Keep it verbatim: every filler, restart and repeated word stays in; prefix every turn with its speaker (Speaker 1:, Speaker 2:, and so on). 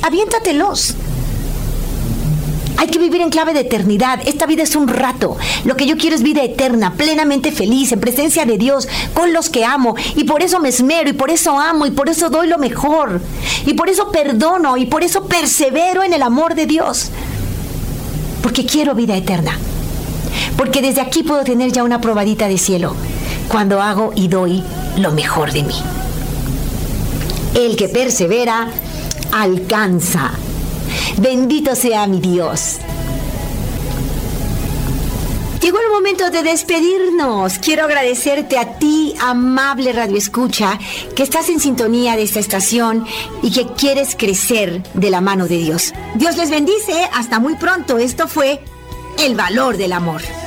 Speaker 1: aviéntatelos. Hay que vivir en clave de eternidad. Esta vida es un rato. Lo que yo quiero es vida eterna, plenamente feliz, en presencia de Dios, con los que amo. Y por eso me esmero, y por eso amo, y por eso doy lo mejor. Y por eso perdono, y por eso persevero en el amor de Dios. Porque quiero vida eterna. Porque desde aquí puedo tener ya una probadita de cielo, cuando hago y doy lo mejor de mí. El que persevera, alcanza. Bendito sea mi Dios. Llegó el momento de despedirnos. Quiero agradecerte a ti, amable radioescucha, que estás en sintonía de esta estación y que quieres crecer de la mano de Dios. Dios les bendice. Hasta muy pronto. Esto fue El Valor del Amor.